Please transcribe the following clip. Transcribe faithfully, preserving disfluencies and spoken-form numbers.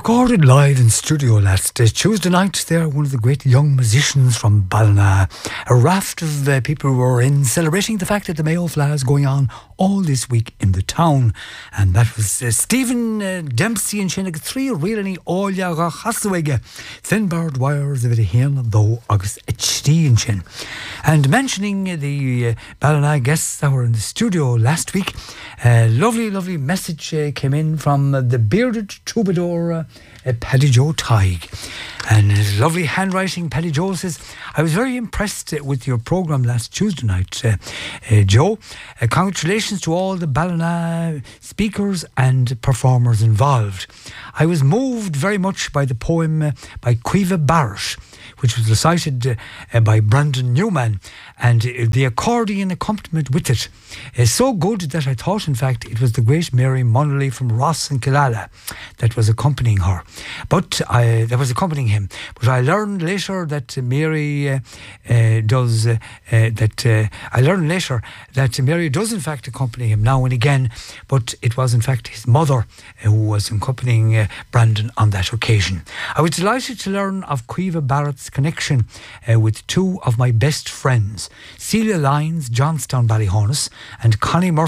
Recorded live in studio last uh, Tuesday night. They're one of the great young musicians from Ballina. A raft of uh, people were in celebrating the fact that the Mayo Fleadh is going on all this week in the town. And that was uh, Stephen uh, Dempsey and Shinnig three really Olja Haswege Finbard Wires of it here though August H D and Shin. And mentioning the uh, Ballina guests that were in the studio last week, a lovely, lovely message uh, came in from uh, the bearded troubadour uh, uh, Paddy Joe Tighe. And his lovely handwriting, Paddy Joe says, I was very impressed uh, with your programme last Tuesday night, uh, uh, Joe. Uh, congratulations to all the Ballina speakers and performers involved. I was moved very much by the poem uh, by Caoimhe Barrett, which was recited uh, uh, by Brandon Newman, and uh, the accordion accompaniment with it is so good that I thought, in fact, it was the great Mary Munnelly from Ross and Killala that was accompanying her. But I, that was accompanying him. But I learned later that Mary uh, uh, does, uh, uh, that uh, I learned later that Mary does, in fact, accompany him now and again, but it was, in fact, his mother uh, who was accompanying uh, Brandon on that occasion. I was delighted to learn of Caoimhe Barrett's connection uh, with two of my best friends, Celia Lyons, Johnstown Ballyhonus, and Connie Murphy